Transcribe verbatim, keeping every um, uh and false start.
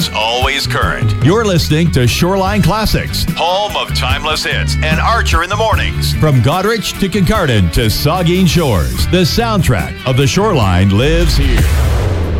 that's always current. You're listening to Shoreline Classics, Home of timeless hits and Archer in the mornings. from Goderich to Kincardine to Saugeen Shores. The soundtrack of the Shoreline lives here.